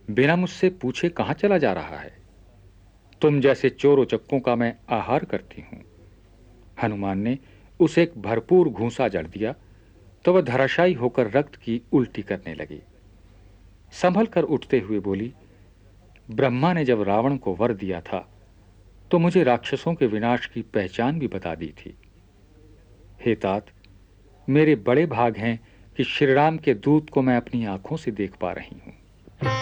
बिना मुझसे पूछे कहां चला जा रहा है? तुम जैसे चोर उचक्कों का मैं आहार करती हूं। हनुमान ने उसे एक भरपूर घूंसा जड़ दिया तो वह धराशायी होकर रक्त की उल्टी करने लगी। संभल कर उठते हुए बोली, ब्रह्मा ने जब रावण को वर दिया था तो मुझे राक्षसों के विनाश की पहचान भी बता दी थी। हे तात, मेरे बड़े भाग हैं कि श्रीराम के दूत को मैं अपनी आंखों से देख पा रही हूं।